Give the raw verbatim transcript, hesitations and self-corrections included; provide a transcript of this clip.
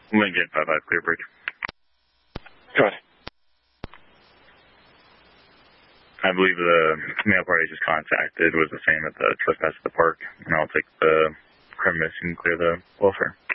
Lincoln, five five, clear bridge. Go ahead. I believe the male party just contacted was the same at the trespass at the park, and I'll take the premise and clear the welfare.